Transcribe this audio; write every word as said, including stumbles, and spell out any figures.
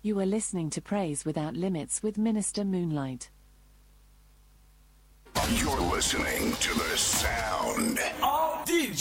You are listening to Praise Without Limits with Minister Moonlight. You're listening to the sound of D J